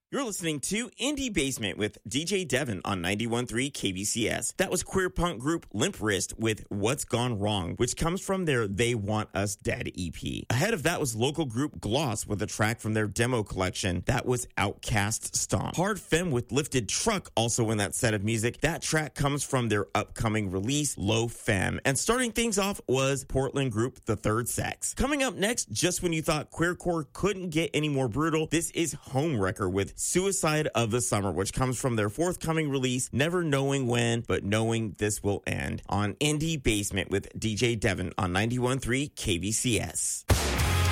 You're listening to Indie Basement with DJ Devin on 91.3 KBCS. That was queer punk group Limp Wrist with What's Gone Wrong, which comes from their They Want Us Dead EP. Ahead of that was local group Gloss with a track from their demo collection. That was Outcast Stomp. Hard Femme with Lifted Truck also in that set of music. That track comes from their upcoming release, Low Femme. And starting things off was Portland group The Third Sex. Coming up next, just when you thought queercore couldn't get any more brutal, this is Homewrecker with Suicide of the Summer, which comes from their forthcoming release, Never Knowing When, but Knowing This Will End, on Indie Basement with DJ Devin on 91.3 KBCS.